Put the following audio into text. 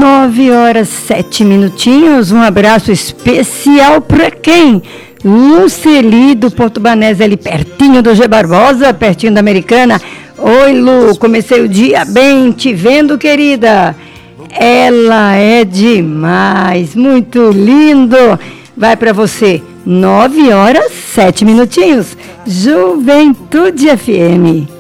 9h07. Um abraço especial para quem? Luceli do Porto Banés, ali pertinho do G Barbosa, pertinho da Americana. Oi, Lu, comecei o dia bem te vendo, querida. Ela é demais, muito lindo. Vai para você, 9h07. Juventude FM.